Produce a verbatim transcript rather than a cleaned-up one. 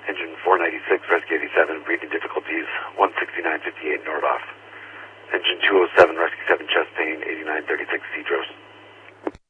Engine four ninety-six, Rescue eighty-seven, breathing difficulties, one sixty-nine fifty-eight Nordoff. Engine two oh seven, Rescue seven, chest pain, eighty-nine thirty-six